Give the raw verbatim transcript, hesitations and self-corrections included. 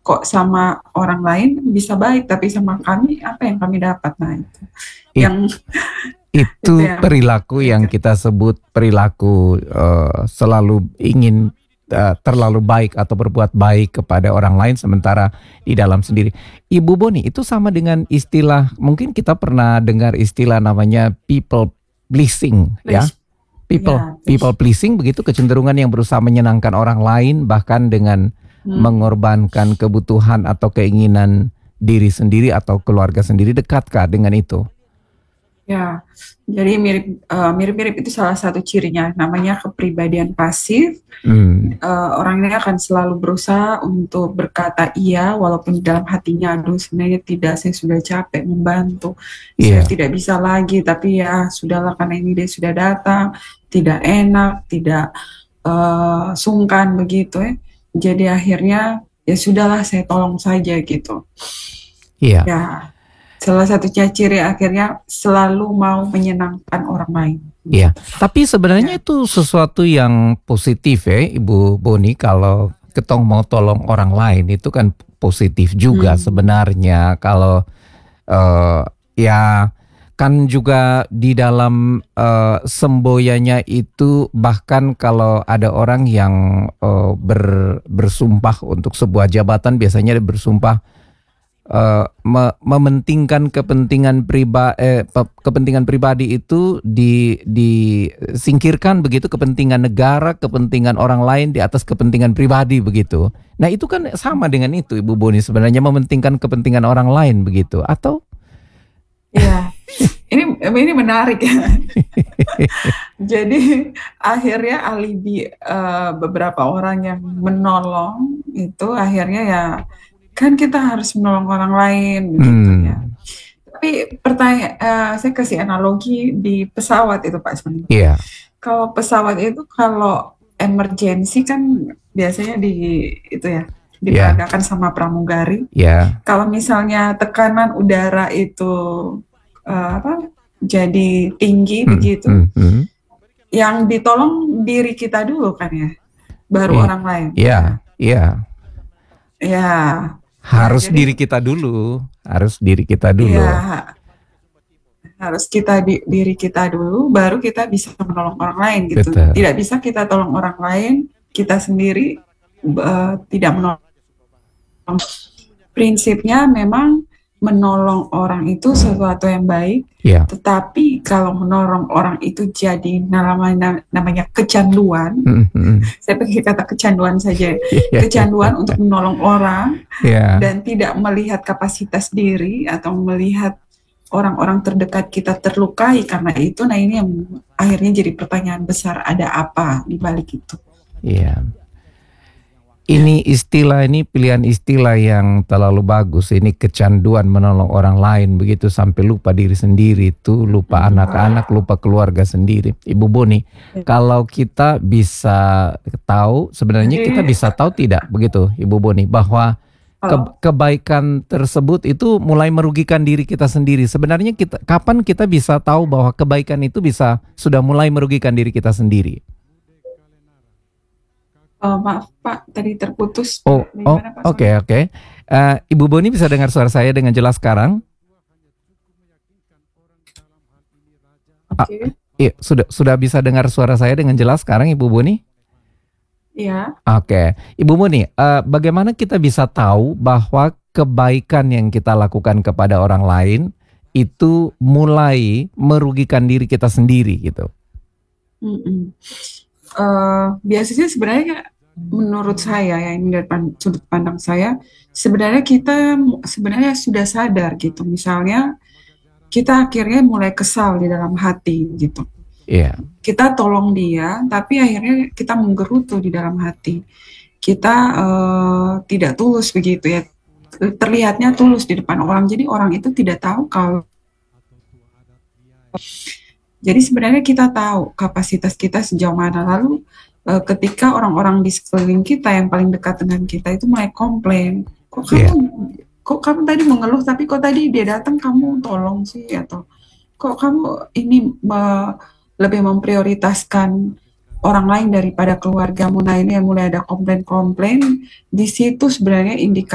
kok sama orang lain bisa baik, tapi sama kami apa yang kami dapat? Nah itu It, yang itu itu yang perilaku yang kita sebut perilaku uh, selalu ingin uh, terlalu baik atau berbuat baik kepada orang lain sementara di dalam sendiri. Ibu Boni, itu sama dengan istilah, mungkin kita pernah dengar istilah namanya people pleasing, ya. please, People ya people please. pleasing, begitu, kecenderungan yang berusaha menyenangkan orang lain bahkan dengan Hmm. mengorbankan kebutuhan atau keinginan diri sendiri atau keluarga sendiri. Dekatkah dengan itu? Ya, jadi mirip eh, mirip-mirip itu salah satu cirinya, namanya kepribadian pasif. Hmm, Eh, orang ini akan selalu berusaha untuk berkata iya, walaupun dalam hatinya, aduh sebenarnya tidak, saya sudah capek membantu, saya iya, tidak bisa lagi, tapi ya sudahlah karena ini dia sudah datang, tidak enak, tidak eh, sungkan begitu ya. Jadi akhirnya ya sudahlah saya tolong saja gitu. iya, Ya, salah satunya ciri akhirnya selalu mau menyenangkan orang lain iya. gitu. Tapi sebenarnya Ya. itu sesuatu yang positif ya, Ibu Boni. Kalau ketong mau tolong orang lain itu kan positif juga Hmm. sebenarnya. Kalau eh, ya kan juga di dalam eh, semboyanya itu, bahkan kalau ada orang yang eh, ber- bersumpah untuk sebuah jabatan, biasanya dia bersumpah eh, me- mementingkan kepentingan pribadi, eh, pe- kepentingan pribadi itu di disingkirkan begitu, kepentingan negara, kepentingan orang lain di atas kepentingan pribadi begitu. Nah, itu kan sama dengan itu, Ibu Boni, sebenarnya mementingkan kepentingan orang lain begitu, atau Ya, ini ini menarik ya. Jadi akhirnya alibi eh, beberapa orang yang menolong itu akhirnya ya kan kita harus menolong orang lain begitu ya. hmm, Tapi pertanyaan, eh, saya kasih analogi di pesawat itu Pak Sony. iya, Kalau pesawat itu kalau emergensi kan biasanya di itu ya ya, diperagakan sama pramugari. ya, Kalau misalnya tekanan udara itu eh, apa jadi tinggi hmm, begitu, hmm, hmm. yang ditolong diri kita dulu kan ya, baru I- orang lain. Iya, Ya, iya. ya, ya. Harus Jadi diri kita dulu, harus diri kita dulu. ya harus kita di, diri kita dulu, baru kita bisa menolong orang lain gitu. Betul. Tidak bisa kita tolong orang lain, kita sendiri eh, tidak menolong. Prinsipnya memang menolong orang itu sesuatu yang baik, Ya. tetapi kalau menolong orang itu jadi namanya, namanya kecanduan, Hmm, hmm. saya pakai kata kecanduan saja, Iya, kecanduan untuk menolong orang iya, dan tidak melihat kapasitas diri atau melihat orang-orang terdekat kita terlukai karena itu, nah ini yang akhirnya jadi pertanyaan besar, ada apa di balik itu? iya. Ya. Ini istilah, ini pilihan istilah yang terlalu bagus. Ini kecanduan menolong orang lain begitu sampai lupa diri sendiri, itu lupa Hmm. anak-anak, lupa keluarga sendiri. Ibu Boni, kalau kita bisa tahu, sebenarnya kita Jadi bisa tahu tidak begitu, Ibu Boni, bahwa ke- kalau kebaikan tersebut itu mulai merugikan diri kita sendiri. Sebenarnya kita, kapan kita bisa tahu bahwa kebaikan itu bisa sudah mulai merugikan diri kita sendiri? eh, maaf Pak, tadi terputus. Oh, oh, Bagaimana Pak oke, Sony? oke. Eh, Ibu Boni bisa dengar suara saya dengan jelas sekarang? Ah, Oke, iya, sudah sudah bisa dengar suara saya dengan jelas sekarang, Ibu Boni? ya. Oke, Ibu Boni, eh, bagaimana kita bisa tahu bahwa kebaikan yang kita lakukan kepada orang lain itu mulai merugikan diri kita sendiri gitu? Mm-mm. Eh, biasanya sebenarnya menurut saya ya ini dari pan- sudut pandang saya, sebenarnya kita sebenarnya sudah sadar gitu. Misalnya kita akhirnya mulai kesal di dalam hati gitu. Iya, Kita tolong dia, tapi akhirnya kita menggerutu di dalam hati. Kita eh, tidak tulus begitu ya. Terlihatnya tulus di depan orang. Jadi orang itu tidak tahu kalau. Jadi sebenarnya kita tahu kapasitas kita sejauh mana. Lalu eh, ketika orang-orang di sekeliling kita yang paling dekat dengan kita itu mulai komplain, kok kamu iya, kok kamu tadi mengeluh, tapi kok tadi dia datang kamu tolong sih, atau kok kamu ini me- lebih memprioritaskan orang lain daripada keluargamu. Nah ini yang mulai ada komplain-komplain. Di situ sebenarnya indikator